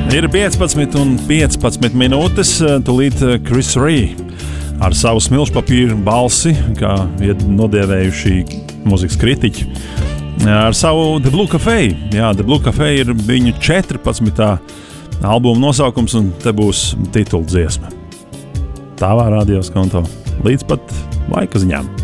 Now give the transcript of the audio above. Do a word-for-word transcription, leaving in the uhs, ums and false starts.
Ir piecpadsmit un piecpadsmit minūtes, tūlīt Chris Rea ar savu smilšpapīru balsi, kā nodēvējuši mūzikas kritiķi, ar savu The Blue Cafe. Jā, The Blue Cafe ir viņu četrpadsmitā albuma nosaukums, un te būs tituldziesma. Tavā radio skonto līdz pat laika ziņām.